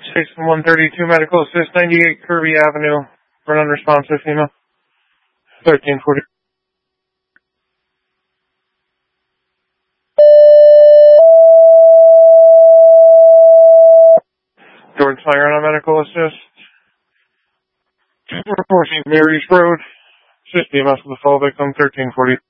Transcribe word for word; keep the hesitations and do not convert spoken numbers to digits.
Station one thirty-two Medical Assist, ninety-eight Kirby Avenue, for an unresponsive female. thirteen forty. George Myron on Medical Assist. fourteen Mary's Road. Assist E M S with the fall victim, thirteen forty.